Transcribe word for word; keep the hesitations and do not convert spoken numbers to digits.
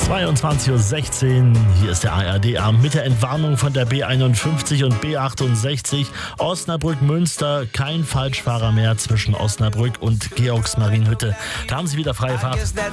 zweiundzwanzig Uhr sechzehn, hier ist der A R D-Abend mit der Entwarnung von der B einundfünfzig und B achtundsechzig. Osnabrück-Münster, kein Falschfahrer mehr zwischen Osnabrück und Georgsmarienhütte. Da haben Sie wieder freie Fahrt.